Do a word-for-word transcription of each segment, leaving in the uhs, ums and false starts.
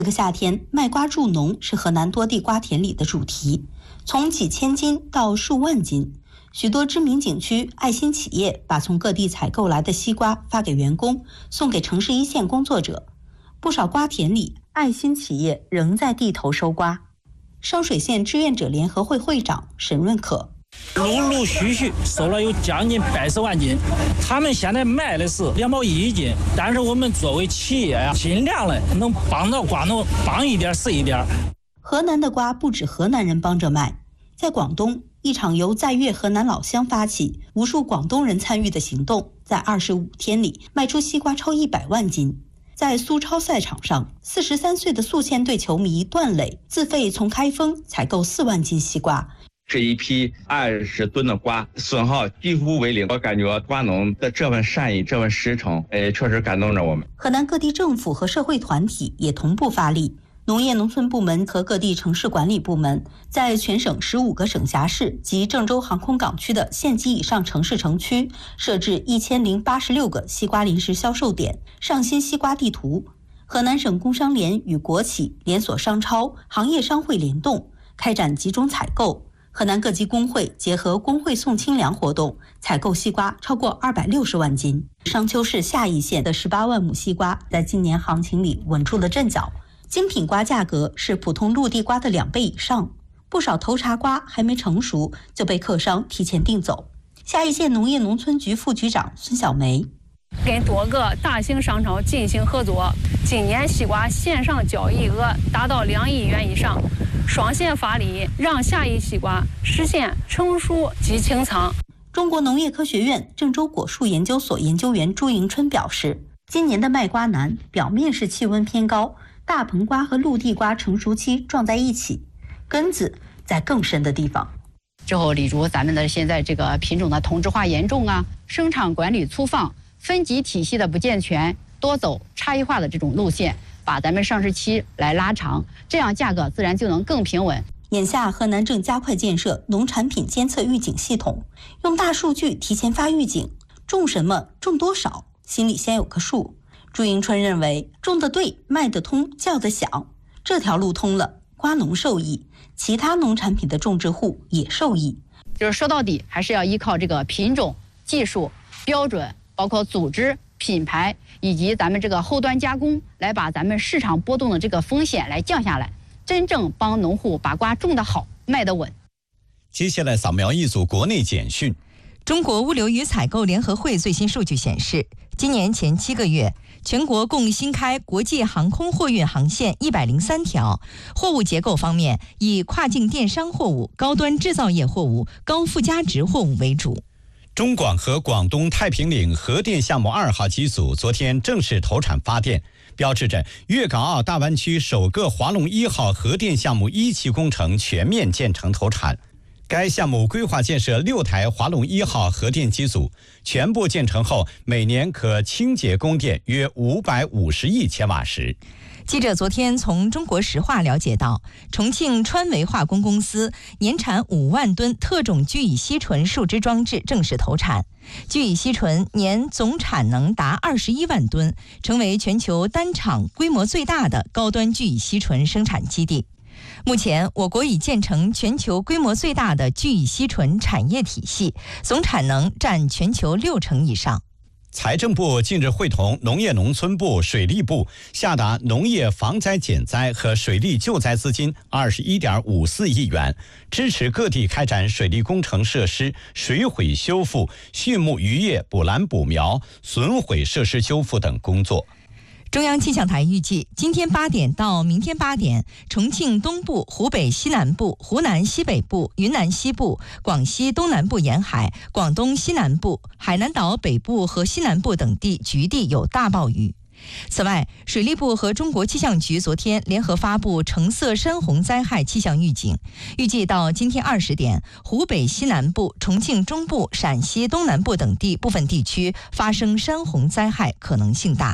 这个夏天，卖瓜助农是河南多地瓜田里的主题，从几千斤到数万斤。许多知名景区、爱心企业把从各地采购来的西瓜发给员工，送给城市一线工作者。不少瓜田里，爱心企业仍在地头收瓜。烧水县志愿者联合会会长沈润可。 陆陆续续收了有将近百十万斤，他们现在卖的是两毛一一斤，但是我们作为企业呀，尽量的能帮到瓜农，帮一点是一点。 河南的瓜不止河南人帮着卖，在广东，一场由在粤河南老乡发起、无数广东人参与的行动，在二十五天里卖出西瓜超一百万斤。在苏超赛场上，四十三岁的宿迁队球迷段磊自费从开封采购四万斤西瓜。 这一批二十吨的瓜损耗几乎为零，我感觉瓜农的这份善意、这份实诚，哎，确实感动着我们。 河南各地政府和社会团体也同步发力，农业农村部门和各地城市管理部门在全省十五个省辖市及郑州航空港区的县级以上城市城区设置一千零八十六个西瓜临时销售点，上新西瓜地图。河南省工商联与国企、连锁商超、行业商会联动，开展集中采购。河南各级工会结合工会送清粮活动，采购西瓜超过二百六十万斤。商丘市夏邑县的十八万亩西瓜在今年行情里稳住了阵脚，精品瓜价格是普通陆地瓜的两倍以上，不少头茬瓜还没成熟就被客商提前订走。夏邑县农业农村局副局长孙小梅。 跟多个大型商超进行合作，今年西瓜线上交易额达到两亿元以上，双线发力，让夏邑西瓜实现成熟即清仓。 中国农业科学院郑州果树研究所研究员朱迎春表示，今年的卖瓜难，表面是气温偏高，大棚瓜和陆地瓜成熟期撞在一起，根子在更深的地方。 之后，例如咱们的现在这个品种的同质化严重啊，生产管理粗放，分级体系的不健全，多走差异化的这种路线，把咱们上市期来拉长，这样价格自然就能更平稳。 眼下，河南正加快建设农产品监测预警系统，用大数据提前发预警，种什么、种多少，心里先有个数。朱迎春认为，种得对、卖得通、叫得响，这条路通了，瓜农受益，其他农产品的种植户也受益。 就是说到底，还是要依靠这个品种、技术、标准，包括组织、品牌以及咱们这个后端加工，来把咱们市场波动的这个风险来降下来，真正帮农户把瓜种得好、卖得稳。 接下来扫描一组国内简讯。 中国物流与采购联合会最新数据显示，今年前七个月，全国共新开国际航空货运航线一百零三条。货物结构方面，以跨境电商货物、高端制造业货物、高附加值货物为主。 中广和广东太平岭核电项目二号机组昨天正式投产发电，标志着粤港澳大湾区首个华龙一号核电项目一期工程全面建成投产。该项目规划建设六台华龙一号核电机组，全部建成后，每年可清洁供电约五百五十亿千瓦时。 记者昨天从中国石化了解到，重庆川维化工公司年产五万吨特种聚乙烯醇树脂装置正式投产，聚乙烯醇年总产能达二十一万吨，成为全球单厂规模最大的高端聚乙烯醇生产基地。目前，我国已建成全球规模最大的聚乙烯醇产业体系，总产能占全球六成以上。 财政部近日会同农业农村部、水利部下达农业防灾减灾和水利救灾资金二十一点五四亿元，支持各地开展水利工程设施水毁修复、畜牧渔业补栏补苗、损毁设施修复等工作。 中央气象台预计，今天八点到明天八点，重庆东部、湖北西南部、湖南西北部、云南西部、广西东南部沿海、广东西南部、海南岛北部和西南部等地局地有大暴雨。此外，水利部和中国气象局昨天联合发布橙色山洪灾害气象预警，预计到今天二十点，湖北西南部、重庆中部、陕西东南部等地部分地区发生山洪灾害可能性大。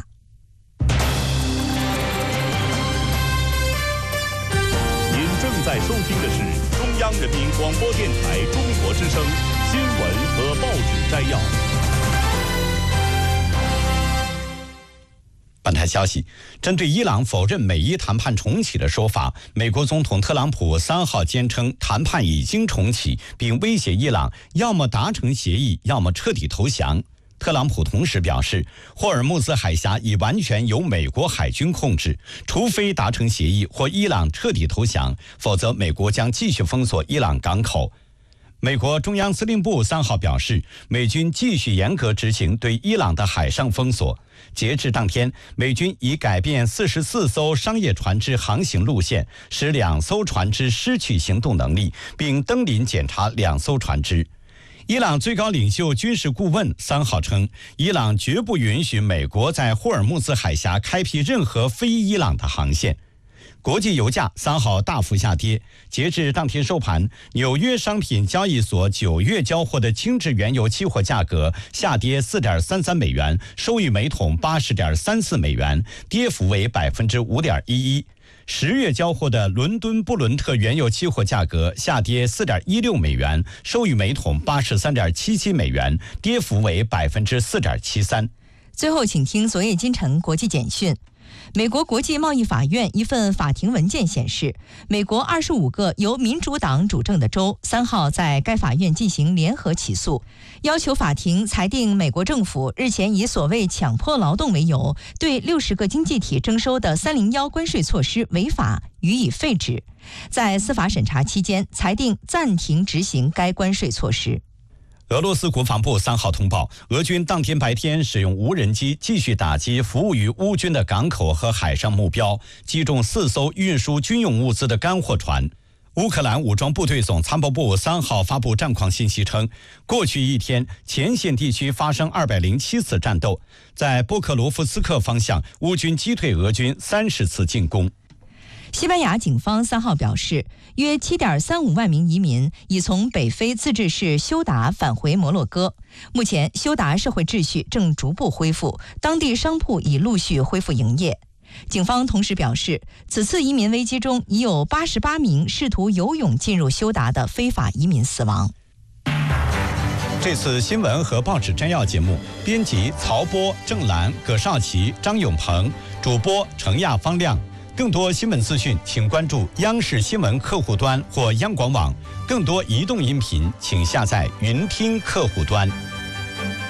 正在收听的是中央人民广播电台中国之声新闻和报纸摘要。 本台消息，针对伊朗否认美伊谈判重启的说法，美国总统特朗普三号坚称谈判已经重启，并威胁伊朗要么达成协议，要么彻底投降。特朗普同时表示，霍尔木兹海峡已完全由美国海军控制，除非达成协议或伊朗彻底投降，否则美国将继续封锁伊朗港口。美国中央司令部三号表示，美军继续严格执行对伊朗的海上封锁。截至当天，美军已改变四十四艘商业船只航行路线，使两艘船只失去行动能力，并登临检查两艘船只。伊朗最高领袖军事顾问三号称，伊朗绝不允许美国在霍尔木兹海峡开辟任何非伊朗的航线。国际油价三号大幅下跌，截至当天收盘，纽约商品交易所九月交货的轻质原油期货价格下跌 四点三三美元，收于每桶 八十点三四美元，跌幅为 百分之五点一一。十月交货的伦敦布伦特原油期货价格下跌 四点一六美元，收于每桶 八十三点七七美元，跌幅为 百分之四点七三。 最后，请听昨夜今晨国际简讯。美国国际贸易法院一份法庭文件显示，美国二十五个由民主党主政的州三号在该法院进行联合起诉，要求法庭裁定美国政府日前以所谓强迫劳动为由，对六十个经济体征收的三零一关税措施违法，予以废止。在司法审查期间，裁定暂停执行该关税措施。 俄罗斯国防部三号通报，俄军当天白天使用无人机继续打击服务于乌军的港口和海上目标，击中四艘运输军用物资的干货船。乌克兰武装部队总参谋部三号发布战况信息称，过去一天前线地区发生二百零七次战斗，在波克罗夫斯克方向，乌军击退俄军三十次进攻。 西班牙警方三号表示，约 七点三五万名移民已从北非自治市休达返回摩洛哥。目前，休达社会秩序正逐步恢复，当地商铺已陆续恢复营业。警方同时表示，此次移民危机中已有八十八名试图游泳进入休达的非法移民死亡。 这次新闻和报纸摘要节目，编辑曹波、郑兰、葛少奇、张永鹏，主播程亚、方亮。更多新闻资讯，请关注央视新闻客户端或央广网。更多移动音频，请下载云听客户端。